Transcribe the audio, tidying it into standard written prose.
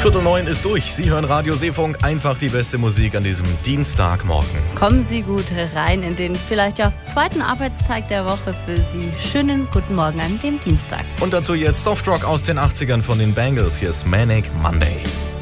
Viertel 9 ist durch. Sie hören Radio Seefunk, einfach die beste Musik an diesem Dienstagmorgen. Kommen Sie gut rein in den vielleicht ja zweiten Arbeitstag der Woche für Sie. Schönen guten Morgen an dem Dienstag. Und dazu jetzt Softrock aus den 80ern von den Bangles. Hier ist Manic Monday.